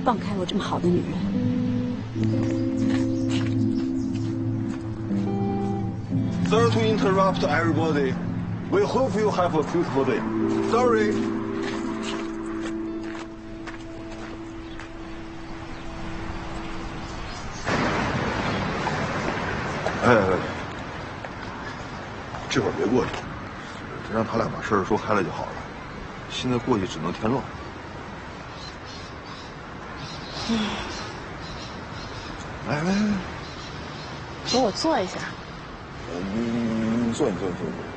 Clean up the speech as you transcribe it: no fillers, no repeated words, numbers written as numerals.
放开我这么好的女人。 Sorry to interrupt everybody. We hope you have a beautiful day. Sorry. 哎，这会儿别过去，让他俩把事儿说开了就好了。现在过去只能添乱。来来来， 给我坐一下。 你坐。